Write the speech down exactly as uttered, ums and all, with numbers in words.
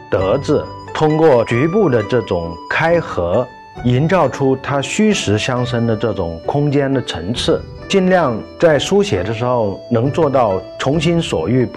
德字，通过局部的这种开合，营造出它虚实相生的这种空间的层次，尽量在书写的时候能做到从心所欲。